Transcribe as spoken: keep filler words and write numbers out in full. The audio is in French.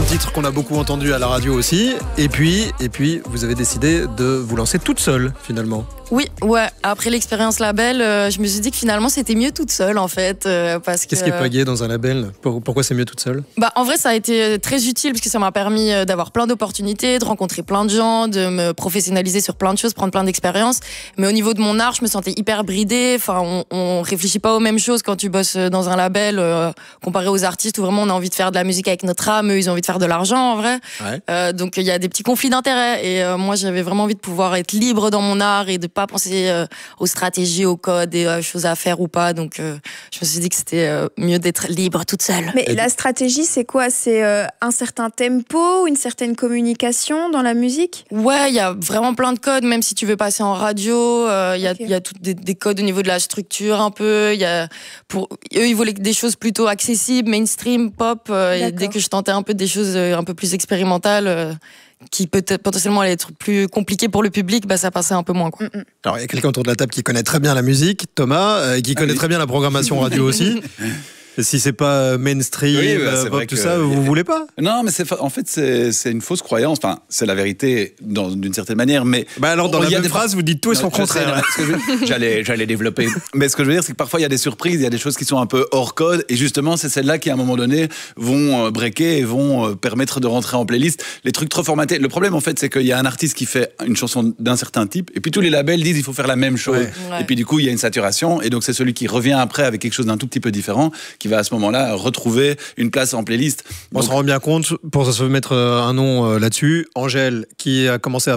titre qu'on a beaucoup entendu à la radio aussi. Et puis, et puis, vous avez décidé de vous lancer toute seule, finalement. Oui, ouais. Après l'expérience label, euh, je me suis dit que finalement c'était mieux toute seule en fait, euh, parce que. Qu'est-ce qui est payé dans un label ? Pourquoi c'est mieux toute seule ? Bah en vrai ça a été très utile parce que ça m'a permis d'avoir plein d'opportunités, de rencontrer plein de gens, de me professionnaliser sur plein de choses, prendre plein d'expériences. Mais au niveau de mon art, je me sentais hyper bridée. Enfin, on, on réfléchit pas aux mêmes choses quand tu bosses dans un label euh, comparé aux artistes où vraiment on a envie de faire de la musique avec notre âme, eux ils ont envie de faire de l'argent en vrai. Ouais. Euh, donc il y a des petits conflits d'intérêts et euh, moi j'avais vraiment envie de pouvoir être libre dans mon art et de pas penser euh, aux stratégies, aux codes et euh, choses à faire ou pas. Donc euh, je me suis dit que c'était euh, mieux d'être libre toute seule. Mais et la stratégie, c'est quoi ? C'est euh, un certain tempo, une certaine communication dans la musique ? Ouais, il y a vraiment plein de codes, même si tu veux passer en radio, il euh, y a okay. il y a tout des, des codes au niveau de la structure un peu. Il y a pour eux ils voulaient des choses plutôt accessibles, mainstream, pop. Euh, et dès que je tentais un peu des choses euh, un peu plus expérimentales. Euh, qui peut-être potentiellement allait être plus compliqué pour le public, bah ça passait un peu moins quoi. Mm-mm. Alors il y a quelqu'un autour de la table qui connaît très bien la musique, Thomas, euh, qui ah, connaît oui. très bien la programmation radio aussi. Si c'est pas mainstream, oui, bah, euh, pop, tout ça, a... vous voulez pas ? Non, mais c'est, en fait, c'est, c'est une fausse croyance. Enfin, c'est la vérité dans, d'une certaine manière, mais... Bah alors, dans la même phrase, fois... vous dites tout et son contraire. Sais, je... j'allais, j'allais développer. Mais ce que je veux dire, c'est que parfois, il y a des surprises, il y a des choses qui sont un peu hors code, et justement, c'est celles-là qui, à un moment donné, vont breaker et vont permettre de rentrer en playlist. Les trucs trop formatés. Le problème, en fait, c'est qu'il y a un artiste qui fait une chanson d'un certain type, et puis tous les labels disent il faut faire la même chose. Ouais. Ouais. Et puis, du coup, il y a une saturation, et donc c'est celui qui revient après avec quelque chose d'un tout petit peu différent, qui va à ce moment-là retrouver une place en playlist. On Donc... se rend bien compte, pour se mettre un nom là-dessus, Angèle, qui a commencé à